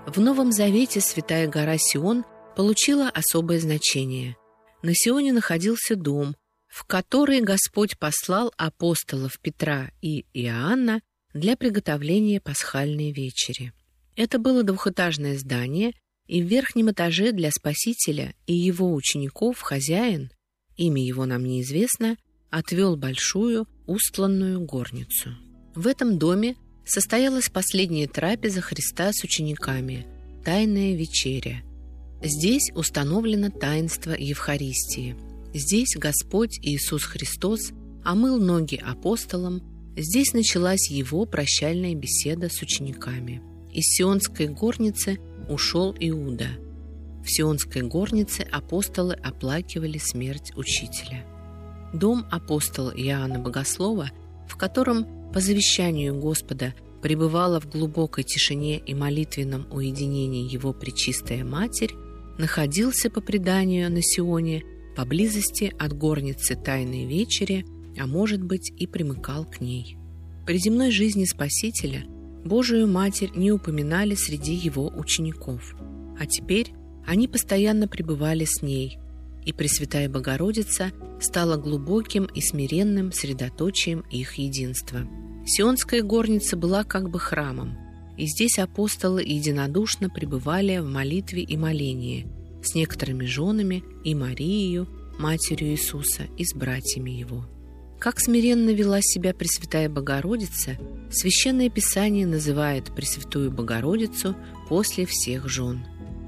В Новом Завете святая гора Сион получила особое значение. На Сионе находился дом, в который Господь послал апостолов Петра и Иоанна для приготовления пасхальной вечери. Это было двухэтажное здание, и в верхнем этаже для Спасителя и его учеников хозяин, имя его нам неизвестно, отвел большую устланную горницу. В этом доме состоялась последняя трапеза Христа с учениками, Тайная вечеря. Здесь установлено таинство Евхаристии. Здесь Господь Иисус Христос омыл ноги апостолам, здесь началась его прощальная беседа с учениками. Из Сионской горницы ушел Иуда. В Сионской горнице апостолы оплакивали смерть учителя. Дом апостола Иоанна Богослова, в котором по завещанию Господа пребывала в глубокой тишине и молитвенном уединении его Пречистая Матерь, находился по преданию на Сионе поблизости от горницы Тайной вечери, а может быть и примыкал к ней. При земной жизни Спасителя Божию Матерь не упоминали среди его учеников, а теперь они постоянно пребывали с ней, и Пресвятая Богородица стала глубоким и смиренным средоточием их единства. Сионская горница была как бы храмом, и здесь апостолы единодушно пребывали в молитве и молении с некоторыми женами и Марией, матерью Иисуса, и с братьями его. Как смиренно вела себя Пресвятая Богородица, Священное Писание называет Пресвятую Богородицу после всех жен.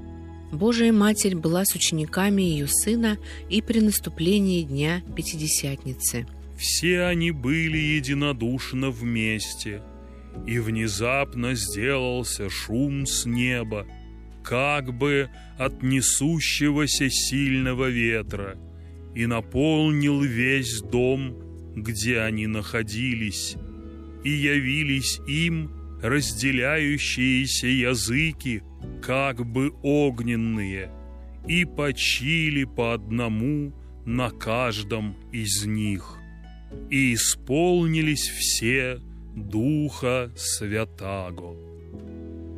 Божия Матерь была с учениками ее Сына и при наступлении Дня Пятидесятницы. Все они были единодушно вместе, и внезапно сделался шум с неба, как бы от несущегося сильного ветра, и наполнил весь дом, где они находились, и явились им разделяющиеся языки, как бы огненные, и почили по одному на каждом из них, и исполнились все Духа Святаго.